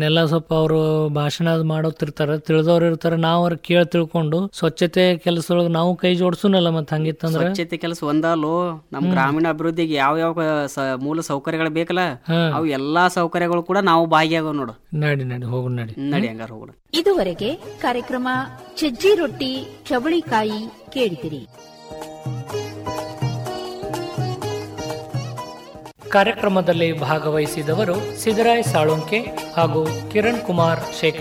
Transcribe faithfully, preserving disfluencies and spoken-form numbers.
ಎಲ್ಲ ಸ್ವಲ್ಪ ಅವರು ಭಾಷಣ ಮಾಡೋತಿರ್ತಾರ, ತಿಳಿದವ್ರು ಇರ್ತಾರ. ನಾವ್ ಅವ್ರ ಕೇಳಿ ತಿಳ್ಕೊಂಡು ಸ್ವಚ್ಛತೆ ಕೆಲಸದೊಳಗೆ ನಾವು ಕೈ ಜೋಡ್ಸುನಲ್ಲ. ಮತ್ ಹಂಗಿತ್ತಂದ್ರ ಸ್ವಚ್ಛತೆ ಕೆಲಸ ಒಂದಲ್ಲೋ ನಮ್ ಗ್ರಾಮೀಣ ಅಭಿವೃದ್ಧಿಗೆ ಯಾವ ಯಾವ ಸ- ಮೂಲ ಸೌಕರ್ಯಗಳು ಬೇಕಲ್ಲ ಅವು ಎಲ್ಲಾ ಸೌಕರ್ಯಗಳು ಕೂಡ ನಾವು ಭಾಗಿಯಾಗೋ ನೋಡು. ನಡಿ ನಡಿ ಹೋಗು ನಡಿ ನಡಿ ಹಂಗಾರ ಹೋಗೋಣ. ಇದುವರೆಗೆ ಕಾರ್ಯಕ್ರಮ ಸಜ್ಜಿ ರೊಟ್ಟಿ ಚವಳಿಕಾಯಿ ಕೇಳಿದಿರಿ. ಕಾರ್ಯಕ್ರಮದಲ್ಲಿ ಭಾಗವಹಿಸಿದವರು ಸಿದ್ದರಾಯ್ ಸಾಳುಂಕೆ ಹಾಗೂ ಕಿರಣ್ ಕುಮಾರ್ ಶೇಖ್.